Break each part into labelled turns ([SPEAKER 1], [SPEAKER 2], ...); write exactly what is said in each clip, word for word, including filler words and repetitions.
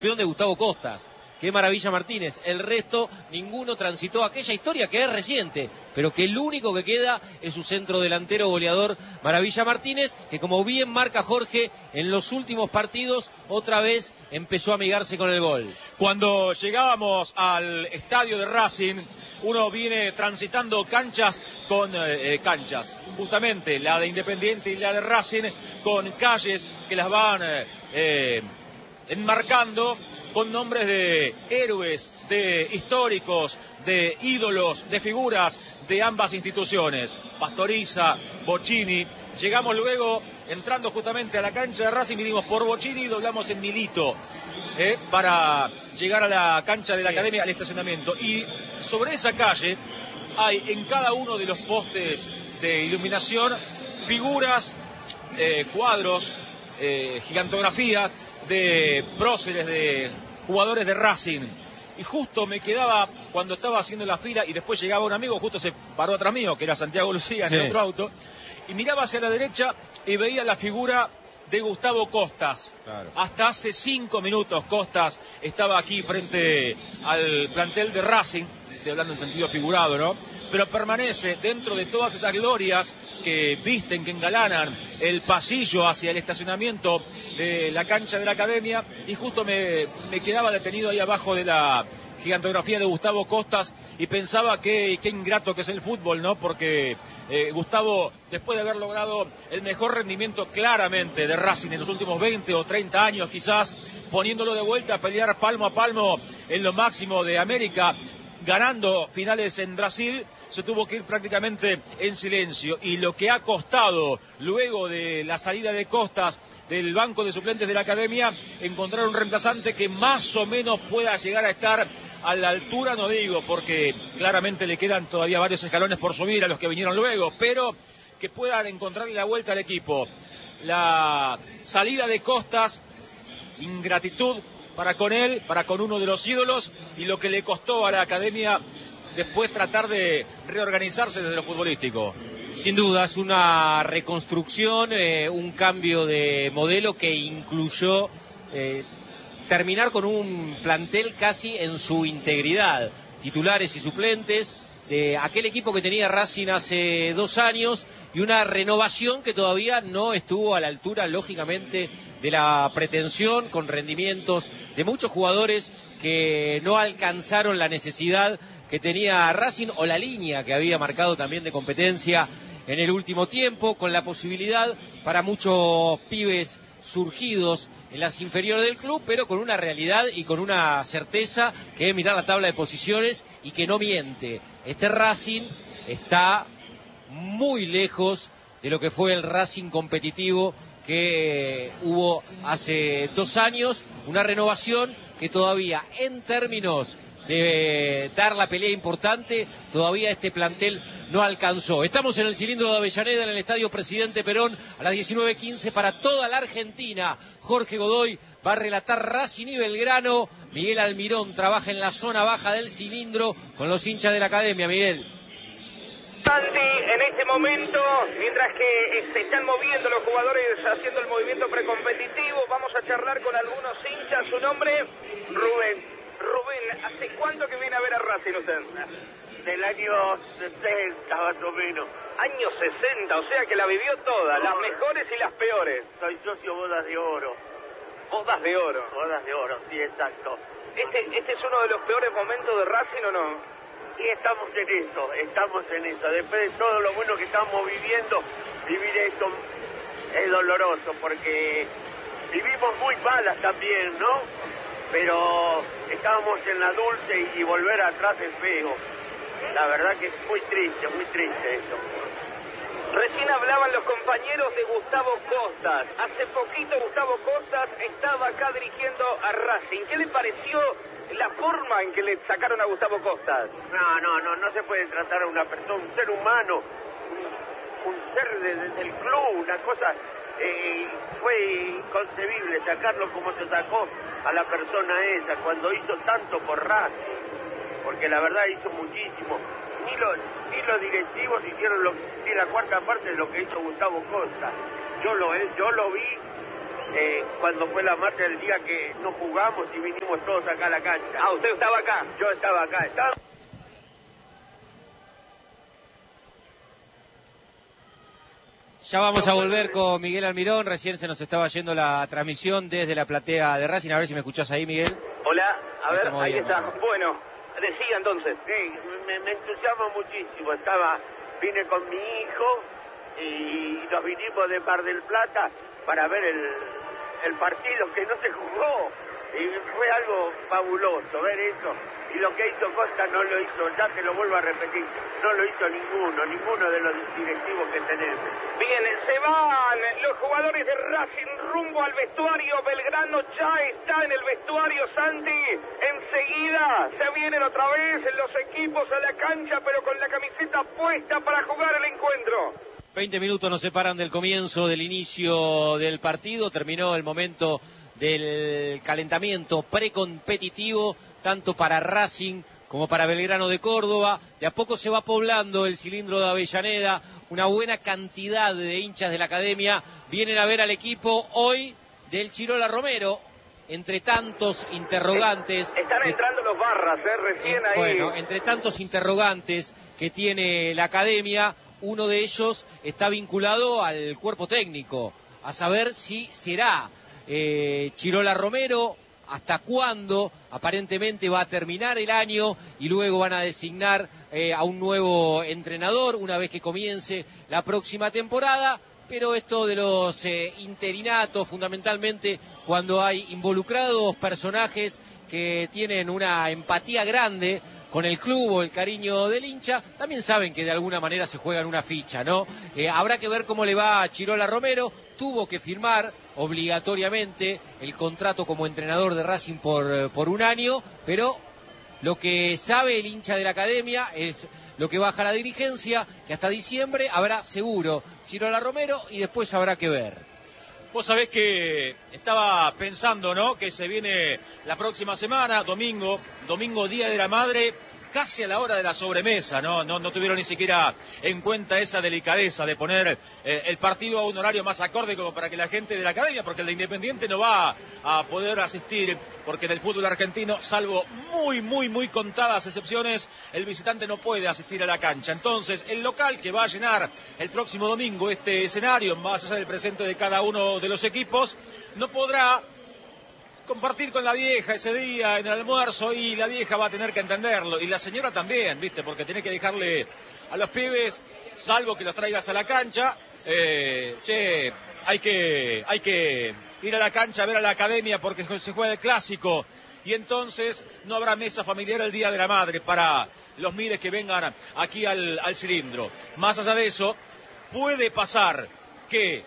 [SPEAKER 1] de Gustavo Costas. Qué maravilla Martínez. El resto, ninguno transitó aquella historia que es reciente, pero que el único que queda es su centro delantero goleador Maravilla Martínez, que como bien marca Jorge, en los últimos partidos otra vez empezó a amigarse con el gol.
[SPEAKER 2] Cuando llegábamos al estadio de Racing, uno viene transitando canchas con eh, canchas, justamente la de Independiente y la de Racing, con calles que las van eh, eh, enmarcando con nombres de héroes, de históricos, de ídolos, de figuras de ambas instituciones. Pastoriza, Bocchini. Llegamos luego, entrando justamente a la cancha de Racing, vinimos por Bocchini y doblamos en Milito, eh, para llegar a la cancha de la sí. Academia, al estacionamiento. Y sobre esa calle hay en cada uno de los postes de iluminación figuras, eh, cuadros, eh, gigantografías de próceres, de jugadores de Racing. Y justo me quedaba, cuando estaba haciendo la fila y después llegaba un amigo, justo se paró atrás mío, que era Santiago Lucía, en sí. el otro auto, y miraba hacia la derecha y veía la figura de Gustavo Costas. Claro. Hasta hace cinco minutos Costas estaba aquí frente al plantel de Racing, estoy hablando en sentido figurado, ¿no? Pero permanece dentro de todas esas glorias que visten, que engalanan el pasillo hacia el estacionamiento de la cancha de la Academia, y justo me, me quedaba detenido ahí abajo de la gigantografía de Gustavo Costas y pensaba que qué ingrato que es el fútbol, ¿no? Porque eh, Gustavo, después de haber logrado el mejor rendimiento claramente de Racing en los últimos veinte o treinta años quizás, poniéndolo de vuelta a pelear palmo a palmo en lo máximo de América, ganando finales en Brasil, se tuvo que ir prácticamente en silencio. Y lo que ha costado, luego de la salida de Costas del banco de suplentes de la Academia, encontrar un reemplazante que más o menos pueda llegar a estar a la altura, no digo, porque claramente le quedan todavía varios escalones por subir a los que vinieron luego, pero que puedan encontrarle la vuelta al equipo. La salida de Costas, ingratitud para con él, para con uno de los ídolos, y lo que le costó a la Academia después tratar de reorganizarse desde lo futbolístico.
[SPEAKER 1] Sin duda, es una reconstrucción, eh, un cambio de modelo que incluyó eh, terminar con un plantel casi en su integridad, titulares y suplentes, de aquel equipo que tenía Racing hace dos años, y una renovación que todavía no estuvo a la altura, lógicamente, de la pretensión, con rendimientos de muchos jugadores que no alcanzaron la necesidad que tenía Racing, o la línea que había marcado también de competencia en el último tiempo, con la posibilidad para muchos pibes surgidos en las inferiores del club, pero con una realidad y con una certeza que es mirar la tabla de posiciones y que no miente. Este Racing está muy lejos de lo que fue el Racing competitivo que hubo hace dos años, una renovación que todavía, en términos de dar la pelea importante, todavía este plantel no alcanzó. Estamos en el cilindro de Avellaneda, en el Estadio Presidente Perón, a las diecinueve quince para toda la Argentina. Jorge Godoy va a relatar Racing y Belgrano. Miguel Almirón trabaja en la zona baja del cilindro con los hinchas de la Academia. Miguel.
[SPEAKER 3] Santi, en este momento, mientras que se están moviendo los jugadores haciendo el movimiento precompetitivo, vamos a charlar con algunos hinchas. Su nombre, Rubén. Rubén, ¿hace cuánto que viene a ver a Racing usted?
[SPEAKER 4] Del año sesenta, más o menos.
[SPEAKER 3] Año sesenta, o sea que la vivió toda, las mejores y las peores.
[SPEAKER 4] Soy socio Bodas de Oro.
[SPEAKER 3] ¿Bodas de Oro?
[SPEAKER 4] Bodas de Oro, sí, exacto.
[SPEAKER 3] ¿Este, este es uno de los peores momentos de Racing o no?
[SPEAKER 4] Sí, estamos en eso, estamos en eso. Después de todo lo bueno que estamos viviendo, vivir esto es doloroso, porque vivimos muy malas también, ¿no? Pero estábamos en la dulce y volver atrás es feo. La verdad que es muy triste, muy triste eso.
[SPEAKER 3] Recién hablaban los compañeros de Gustavo Costas. Hace poquito Gustavo Costas estaba acá dirigiendo a Racing. ¿Qué le pareció la forma en que le sacaron a Gustavo Costas?
[SPEAKER 4] No, no, no, no se puede tratar a una persona, un ser humano, un, un ser de, de, del club, una cosa... Eh, fue inconcebible sacarlo como se sacó a la persona esa cuando hizo tanto por Racing, porque la verdad hizo muchísimo. Ni los, ni los directivos hicieron lo, ni la cuarta parte de lo que hizo Gustavo Costa. Yo lo, yo lo vi eh, cuando fue la marcha el día que no jugamos y vinimos todos acá a la cancha.
[SPEAKER 3] Ah, usted estaba acá.
[SPEAKER 4] Yo estaba acá, estaba...
[SPEAKER 1] Ya vamos a volver con Miguel Almirón, recién se nos estaba yendo la transmisión desde la platea de Racing, a ver si me escuchás ahí, Miguel.
[SPEAKER 3] Hola, a ver,
[SPEAKER 1] Estamos
[SPEAKER 3] ahí
[SPEAKER 1] bien,
[SPEAKER 3] está.
[SPEAKER 1] ¿no?
[SPEAKER 3] Bueno, decía entonces.
[SPEAKER 4] Sí, me, me entusiasma muchísimo. Estaba, vine con mi hijo y nos vinimos de Mar del Plata para ver el, el partido que no se jugó. Y fue algo fabuloso ver eso. Y lo que hizo Costa no lo hizo, ya te lo vuelvo a repetir, no lo hizo ninguno, ninguno de los directivos que tenemos.
[SPEAKER 3] Bien, se van los jugadores de Racing rumbo al vestuario. Belgrano ya está en el vestuario, Santi. Enseguida se vienen otra vez los equipos a la cancha, pero con la camiseta puesta para jugar el encuentro.
[SPEAKER 1] veinte minutos nos separan del comienzo, del inicio del partido. Terminó el momento del calentamiento precompetitivo, tanto para Racing como para Belgrano de Córdoba. De a poco se va poblando el cilindro de Avellaneda. Una buena cantidad de hinchas de la academia vienen a ver al equipo hoy del Chirola Romero. Entre tantos interrogantes...
[SPEAKER 3] Están entrando los barras, ¿eh? Recién
[SPEAKER 1] eh,
[SPEAKER 3] ahí.
[SPEAKER 1] Bueno, entre tantos interrogantes que tiene la academia, uno de ellos está vinculado al cuerpo técnico, a saber si será eh, Chirola Romero, hasta cuándo aparentemente va a terminar el año y luego van a designar eh, a un nuevo entrenador una vez que comience la próxima temporada. Pero esto de los eh, interinatos, fundamentalmente cuando hay involucrados personajes que tienen una empatía grande con el club o el cariño del hincha, también saben que de alguna manera se juegan una ficha, ¿no? Eh, habrá que ver cómo le va a Chirola Romero. Tuvo que firmar obligatoriamente el contrato como entrenador de Racing por, por un año, pero lo que sabe el hincha de la academia es lo que baja la dirigencia, que hasta diciembre habrá seguro Chirola Romero y después habrá que ver.
[SPEAKER 2] Vos sabés que estaba pensando, ¿no?, que se viene la próxima semana, domingo, domingo Día de la Madre, casi a la hora de la sobremesa, ¿no? No, no tuvieron ni siquiera en cuenta esa delicadeza de poner eh, el partido a un horario más acorde como para que la gente de la academia, porque el de Independiente no va a poder asistir, porque en el fútbol argentino, salvo muy, muy, muy contadas excepciones, el visitante no puede asistir a la cancha. Entonces, el local que va a llenar el próximo domingo este escenario, más allá del presente de cada uno de los equipos, no podrá compartir con la vieja ese día en el almuerzo, y la vieja va a tener que entenderlo, y la señora también, ¿viste? Porque tiene que dejarle a los pibes, salvo que los traigas a la cancha, eh, che, hay que, hay que ir a la cancha a ver a la academia porque se juega el clásico, y entonces no habrá mesa familiar el Día de la Madre para los miles que vengan aquí al, al cilindro. Más allá de eso, puede pasar que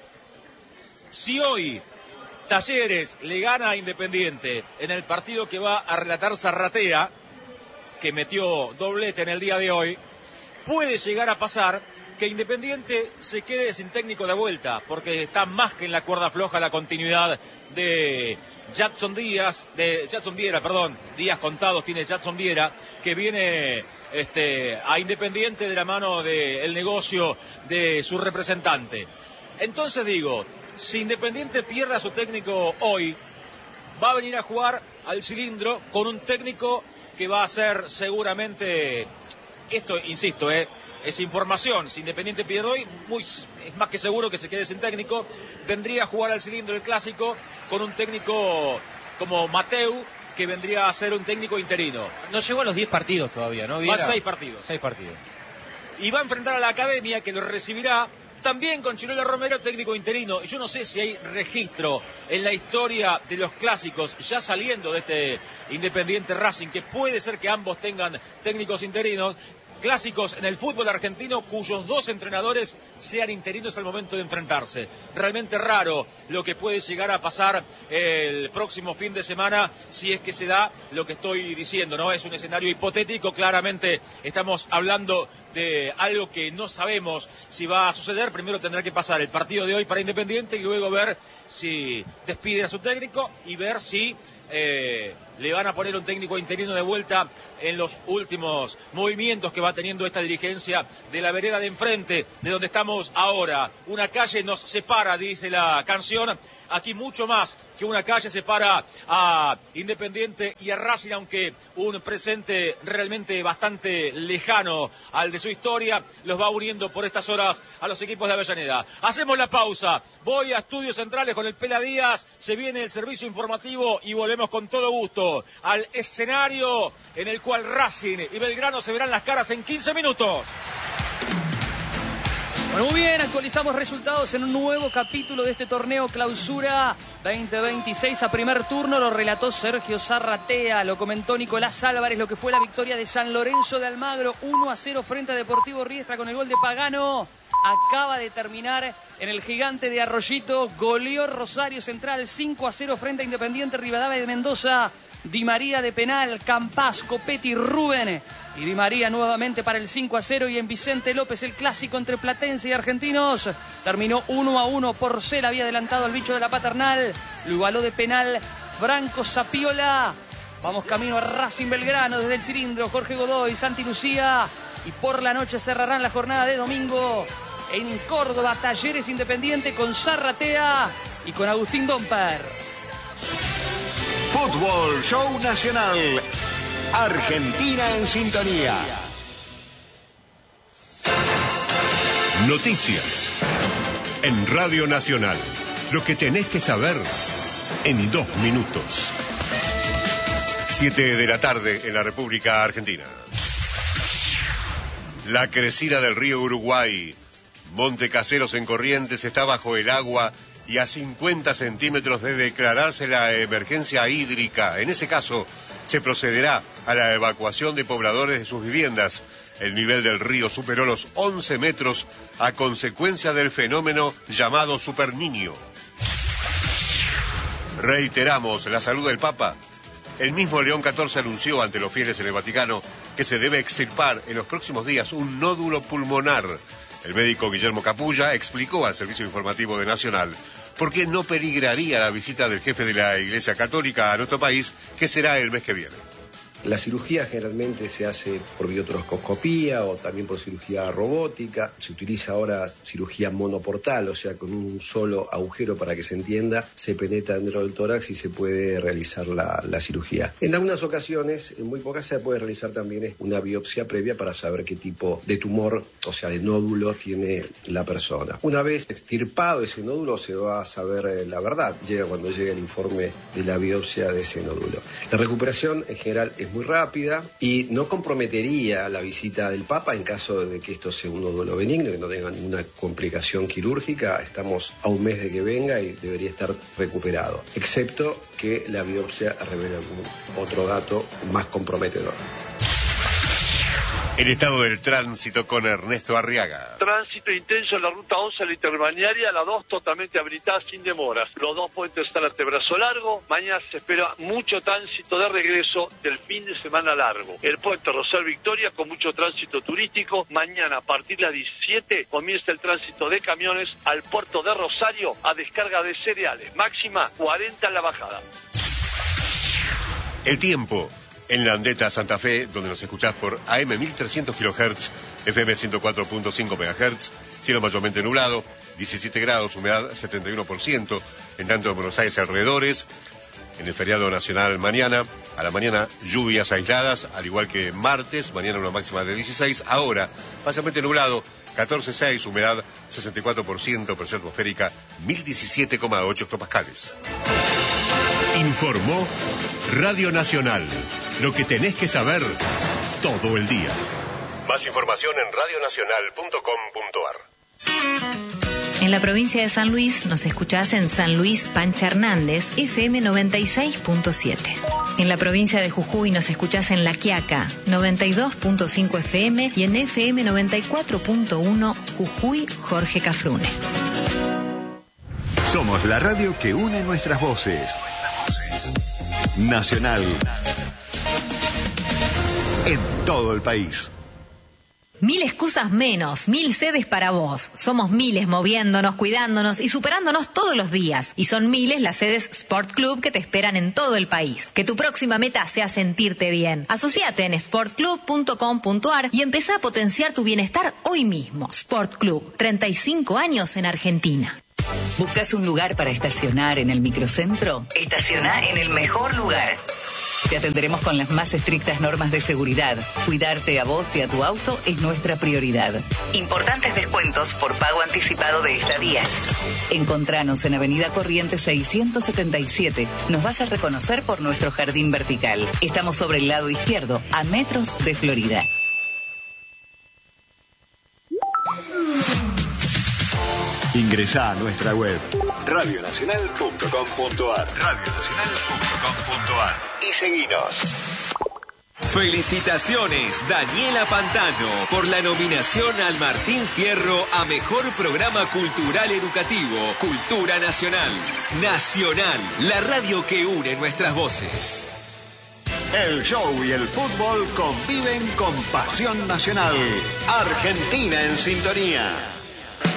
[SPEAKER 2] si hoy Talleres le gana a Independiente en el partido que va a relatar Zarratea, que metió doblete en el día de hoy, puede llegar a pasar que Independiente se quede sin técnico de vuelta, porque está más que en la cuerda floja la continuidad de Jackson Díaz, de Jackson Viera, perdón, días contados tiene Jackson Viera, que viene este, a Independiente de la mano del negocio de su representante. Entonces digo, si Independiente pierde a su técnico hoy, va a venir a jugar al cilindro con un técnico que va a ser seguramente, esto insisto, eh, es información, si Independiente pierde hoy, muy, es más que seguro que se quede sin técnico, vendría a jugar al cilindro el clásico con un técnico como Mateu, que vendría a ser un técnico interino.
[SPEAKER 1] No llegó a los diez partidos todavía, ¿no?
[SPEAKER 2] Va a seis partidos.
[SPEAKER 1] Seis partidos.
[SPEAKER 2] Y va a enfrentar a la academia, que lo recibirá también con Chirola Romero, técnico interino. Yo no sé si hay registro en la historia de los clásicos, ya saliendo de este Independiente Racing, que puede ser que ambos tengan técnicos interinos. Clásicos en el fútbol argentino cuyos dos entrenadores sean interinos al momento de enfrentarse. Realmente raro lo que puede llegar a pasar el próximo fin de semana, si es que se da lo que estoy diciendo, ¿no? Es un escenario hipotético, claramente estamos hablando de algo que no sabemos si va a suceder. Primero tendrá que pasar el partido de hoy para Independiente y luego ver si despide a su técnico y ver si eh, le van a poner un técnico interino de vuelta en los últimos movimientos que va teniendo esta dirigencia de la vereda de enfrente, de donde estamos ahora. Una calle nos separa, dice la canción, Aquí mucho más que una calle separa a Independiente y a Racing, aunque un presente realmente bastante lejano al de su historia los va uniendo por estas horas a los equipos de Avellaneda. Hacemos la pausa, voy a Estudios Centrales con el Pela Díaz, se viene el servicio informativo y volvemos con todo gusto al escenario en el cual Racing y Belgrano se verán las caras en quince minutos.
[SPEAKER 5] Bueno, muy bien, actualizamos resultados en un nuevo capítulo de este torneo Clausura veinte veintiséis. A primer turno lo relató Sergio Zarratea, lo comentó Nicolás Álvarez, lo que fue la victoria de San Lorenzo de Almagro, uno a cero frente a Deportivo Riestra con el gol de Pagano. Acaba de terminar en el Gigante de Arroyito, goleó Rosario Central cinco a cero frente a Independiente Rivadavia de Mendoza. Di María de penal, Campás, Copetti, Rubén y Di María nuevamente para el cinco a cero. Y en Vicente López el clásico entre Platense y Argentinos terminó uno a uno. Porcel había adelantado al bicho de la Paternal, lo igualó de penal Franco Sapiola. Vamos camino a Racing Belgrano desde el cilindro, Jorge Godoy, Santi Lucía, y por la noche cerrarán la jornada de domingo en Córdoba, Talleres Independiente con Zarratea y con Agustín Domper.
[SPEAKER 6] Fútbol Show Nacional. Argentina en sintonía.
[SPEAKER 7] Noticias en Radio Nacional. Lo que tenés que saber en dos minutos. Siete de la tarde en la República Argentina. La crecida del río Uruguay, Monte Caseros en Corrientes, está bajo el agua y a cincuenta centímetros de declararse la emergencia hídrica. En ese caso, se procederá a la evacuación de pobladores de sus viviendas. El nivel del río superó los once metros a consecuencia del fenómeno llamado Superniño. Reiteramos la salud del Papa. El mismo León catorce anunció ante los fieles en el Vaticano que se debe extirpar en los próximos días un nódulo pulmonar. El médico Guillermo Capulla explicó al servicio informativo de Nacional por qué no peligraría la visita del jefe de la Iglesia Católica a nuestro país, que será el mes que viene.
[SPEAKER 8] La cirugía generalmente se hace por biotroscopía o también por cirugía robótica. Se utiliza ahora cirugía monoportal, o sea, con un solo agujero, para que se entienda, se penetra dentro del tórax y se puede realizar la, la cirugía. En algunas ocasiones, en muy pocas, se puede realizar también una biopsia previa para saber qué tipo de tumor, o sea, de nódulo tiene la persona. Una vez extirpado ese nódulo, se va a saber la verdad. Llega cuando llega el informe de la biopsia de ese nódulo. La recuperación en general es muy rápida y no comprometería la visita del Papa en caso de que esto sea un nódulo benigno, que no tenga ninguna complicación quirúrgica. Estamos a un mes de que venga y debería estar recuperado, excepto que la biopsia revele algún otro dato más comprometedor.
[SPEAKER 7] El estado del tránsito con Ernesto Arriaga.
[SPEAKER 9] Tránsito intenso en la ruta once, la interbalnearia, la dos totalmente habilitada sin demoras. Los dos puentes están ante Brazo Largo. Mañana se espera mucho tránsito de regreso del fin de semana largo. El puente Rosario Victoria con mucho tránsito turístico. Mañana a partir de las diecisiete comienza el tránsito de camiones al puerto de Rosario a descarga de cereales. Máxima cuarenta en la bajada.
[SPEAKER 7] El tiempo. En la Andeta Santa Fe, donde nos escuchás por A M mil trescientos kilohertz, F M ciento cuatro punto cinco megahertz, cielo mayormente nublado, diecisiete grados, humedad setenta y uno por ciento, en tanto en Buenos Aires y alrededores. En el feriado nacional mañana, a la mañana lluvias aisladas, al igual que martes, mañana una máxima de dieciséis, ahora parcialmente nublado, catorce coma seis, humedad sesenta y cuatro por ciento, presión atmosférica mil diecisiete coma ocho hectopascales. Informó Radio Nacional. Lo que tenés que saber todo el día. Más información en radio nacional punto com punto a r.
[SPEAKER 10] En la provincia de San Luis nos escuchás en San Luis Pancha Hernández, F M noventa y seis punto siete. En la provincia de Jujuy nos escuchás en La Quiaca, noventa y dos punto cinco F M, y en F M noventa y cuatro punto uno Jujuy, Jorge Cafrune.
[SPEAKER 6] Somos la radio que une nuestras voces. Nacional. En todo el país.
[SPEAKER 10] Mil excusas menos, mil sedes para vos. Somos miles moviéndonos, cuidándonos y superándonos todos los días. Y son miles las sedes Sport Club que te esperan en todo el país. Que tu próxima meta sea sentirte bien. Asociate en sport club punto com punto a r y empezá a potenciar tu bienestar hoy mismo. Sport Club, treinta y cinco años en Argentina.
[SPEAKER 11] ¿Buscas un lugar para estacionar en el microcentro? Estaciona en el mejor lugar. Te atenderemos con las más estrictas normas de seguridad. Cuidarte a vos y a tu auto es nuestra prioridad. Importantes descuentos por pago anticipado de estadías. Encontranos en Avenida Corrientes seiscientos setenta y siete. Nos vas a reconocer por nuestro jardín vertical. Estamos sobre el lado izquierdo, a metros de Florida.
[SPEAKER 6] Ingresá a nuestra web radio nacional punto com punto ar radio nacional punto com punto ar y seguinos.
[SPEAKER 12] Felicitaciones, Daniela Pantano, por la nominación al Martín Fierro a Mejor Programa Cultural Educativo, Cultura Nacional. Nacional, la radio que une nuestras voces.
[SPEAKER 6] El show y el fútbol conviven con pasión nacional. Argentina en sintonía.